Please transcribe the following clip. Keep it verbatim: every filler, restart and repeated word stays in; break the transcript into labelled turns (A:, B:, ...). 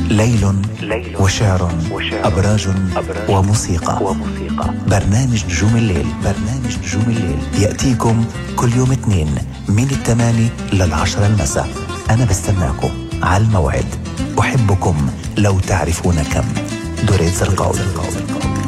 A: ليل وشعر أبراج وموسيقى. برنامج نجوم الليل برنامج نجوم الليل يأتيكم كل يوم اثنين من الثماني للعشرة المساء. أنا بستناكم على الموعد. أحبكم لو تعرفون كم. دوريت زرقاوي.